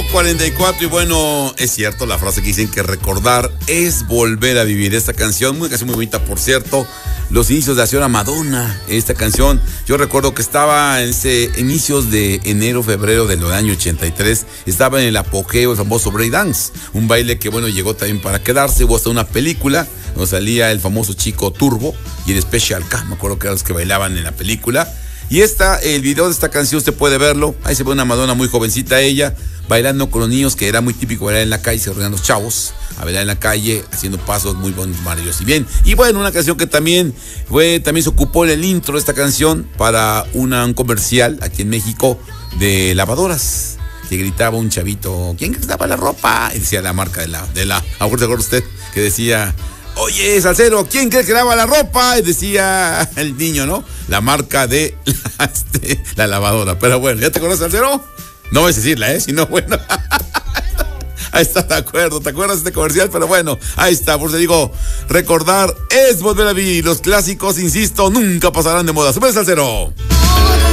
6:44 y bueno, es cierto la frase que dicen que recordar es volver a vivir. Esta canción, una canción muy bonita, por cierto, los inicios de la señora Madonna. Esta canción, yo recuerdo que estaba en inicios de enero, febrero del año 83, estaba en el apogeo, el famoso breakdance, un baile que bueno, llegó también para quedarse. Hubo hasta una película donde salía el famoso Chico Turbo y el Special K, me acuerdo que eran los que bailaban en la película. Y el video de esta canción usted puede verlo. Ahí se ve una Madonna muy jovencita ella, bailando con los niños, que era muy típico bailar en la calle, se reunían los chavos a bailar en la calle, haciendo pasos muy bonitos, maravillosos y bien. Y bueno, una canción que también se ocupó en el intro de esta canción para un comercial aquí en México de lavadoras, que gritaba un chavito, ¿quién lava la ropa? Y decía la marca de la, ¿a lo mejor se acuerda usted? Que decía, oye, salsero, ¿quién cree que lava la ropa? Y decía el niño, ¿no? La marca de la lavadora. Pero bueno, ¿ya te acuerdas, salsero? No voy a decirla, si no, bueno. Ahí está, ¿te acuerdas de este comercial? Pero bueno, ahí está, por eso digo, recordar es volver a vivir. Los clásicos, insisto, nunca pasarán de moda. ¡Súper, salsero!